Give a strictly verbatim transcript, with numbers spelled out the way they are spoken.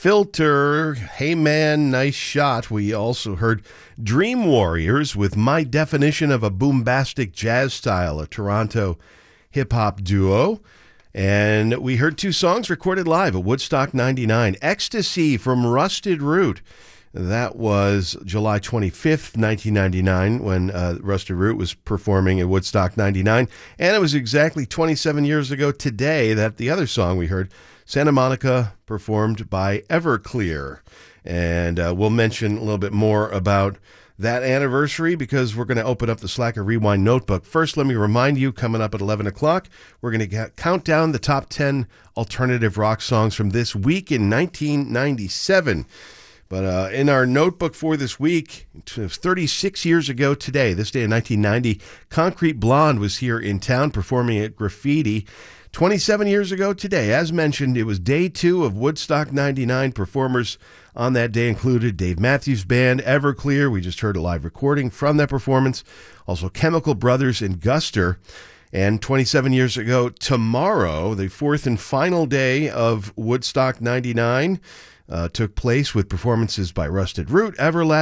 Filter, Hey Man, Nice Shot. We also heard Dream Warriors with My Definition of a Boombastic Jazz Style, a Toronto hip-hop duo. And we heard two songs recorded live at Woodstock ninety-nine. Ecstasy from Rusted Root. That was July twenty-fifth, nineteen ninety-nine, when uh, Rusted Root was performing at Woodstock ninety-nine. And it was exactly twenty-seven years ago today that the other song we heard, Santa Monica, performed by Everclear. And uh, we'll mention a little bit more about that anniversary because we're going to open up the Slacker Rewind Notebook. First, let me remind you, coming up at eleven o'clock, we're going to count down the top ten alternative rock songs from this week in nineteen ninety-seven. But uh, in our notebook for this week, thirty-six years ago today, this day in nineteen ninety, Concrete Blonde was here in town performing at Graffiti. twenty-seven years ago today, as mentioned, it was day two of Woodstock ninety-nine. Performers on that day included Dave Matthews Band, Everclear. We just heard a live recording from that performance. Also Chemical Brothers and Guster. And twenty-seven years ago tomorrow, the fourth and final day of Woodstock ninety-nine, Uh, took place with performances by Rusted Root, Everlast,